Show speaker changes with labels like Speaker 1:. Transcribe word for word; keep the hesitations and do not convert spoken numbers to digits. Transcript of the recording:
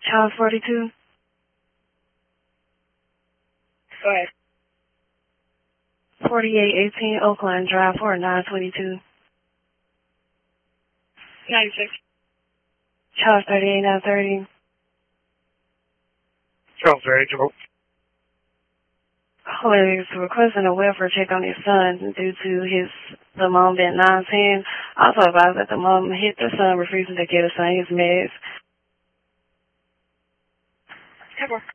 Speaker 1: Charles forty-two.
Speaker 2: Go ahead.
Speaker 1: forty-eight eighteen Oakland Drive, four nine twenty-two.
Speaker 2: ninety-six.
Speaker 1: Charles thirty-eight nine thirty.
Speaker 3: Charles thirty-two.
Speaker 1: Hilarious requesting a welfare check on his son due to his the mom being nine ten. Also advised that the mom hit the son, refusing to get his son his meds.
Speaker 2: Have